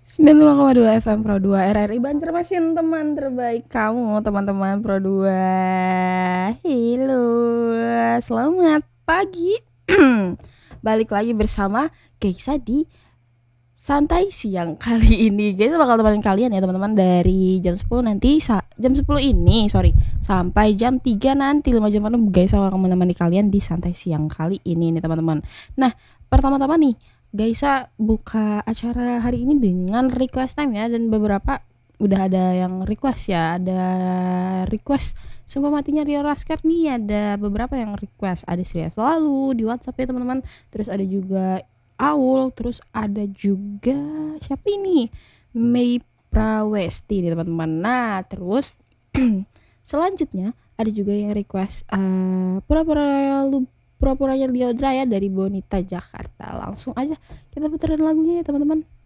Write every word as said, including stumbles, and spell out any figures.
sembilan puluh lima koma dua F M Pro dua R R I Banjarmasin, teman terbaik kamu, teman-teman Pro dua. Halo, selamat pagi. Balik lagi bersama Geisa di Santai Siang kali ini. Geisa bakal temenin kalian ya teman-teman dari jam sepuluh nanti sa- jam sepuluh ini, sorry, sampai jam tiga nanti, lima jam penuh Geisa akan menemani kalian di Santai Siang kali ini nih teman-teman. Nah, pertama-tama nih Gaisa buka acara hari ini dengan request time ya, dan beberapa udah ada yang request ya, ada request Sumpah Matinya Rio Raskat nih, ada beberapa yang request, ada Sria Selalu di WhatsApp ya teman-teman, terus ada juga Aul, terus ada juga siapa ini, Mei Prawesti nih teman-teman. Nah terus selanjutnya ada juga yang request uh, pura-pura lu pura-puranya Liodra ya, dari Bonita Jakarta. Langsung aja kita puterin lagunya ya teman-teman.